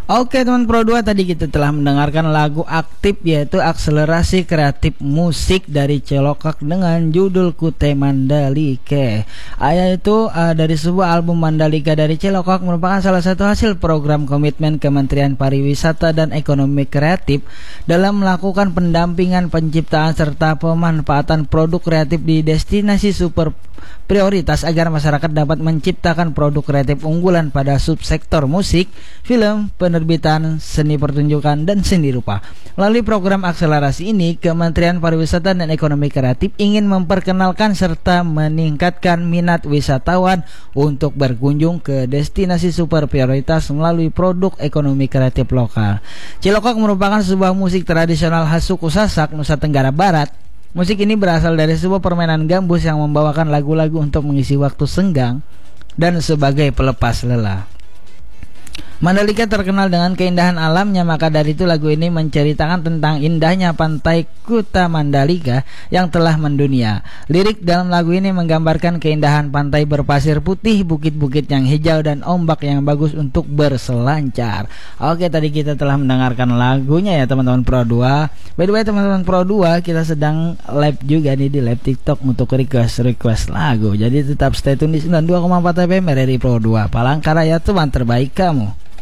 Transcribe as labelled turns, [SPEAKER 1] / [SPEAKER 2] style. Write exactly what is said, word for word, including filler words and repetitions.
[SPEAKER 1] Oke teman Pro dua, tadi kita telah mendengarkan lagu Aktif, yaitu akselerasi kreatif musik dari Celokak dengan judul Kute Mandalika. Ayat itu uh, dari sebuah album Mandalika dari Celokak, merupakan salah satu hasil program komitmen Kementerian Pariwisata dan Ekonomi Kreatif dalam melakukan pendampingan penciptaan serta pemanfaatan produk kreatif di destinasi super prioritas agar masyarakat dapat menciptakan produk kreatif unggulan pada subsektor musik, film, penerbitan, seni pertunjukan, dan seni rupa. Melalui program akselerasi ini, Kementerian Pariwisata dan Ekonomi Kreatif ingin memperkenalkan serta meningkatkan minat wisatawan untuk berkunjung ke destinasi super prioritas melalui produk ekonomi kreatif lokal. Cilokak merupakan sebuah musik tradisional khas suku Sasak, Nusa Tenggara Barat. Musik ini berasal dari sebuah permainan gambus yang membawakan lagu-lagu untuk mengisi waktu senggang dan sebagai pelepas lelah. Mandalika terkenal dengan keindahan alamnya, maka dari itu lagu ini menceritakan tentang indahnya pantai Kuta Mandalika yang telah mendunia. Lirik dalam lagu ini menggambarkan keindahan pantai berpasir putih, bukit-bukit yang hijau, dan ombak yang bagus untuk berselancar. Oke, tadi kita telah mendengarkan lagunya ya teman-teman Pro dua. By the way teman-teman Pro dua, kita sedang live juga nih di live TikTok untuk request-request lagu. Jadi tetap stay tune di sembilan puluh dua koma empat F M R R I Pro dua, Palangkaraya, teman terbaik kamu.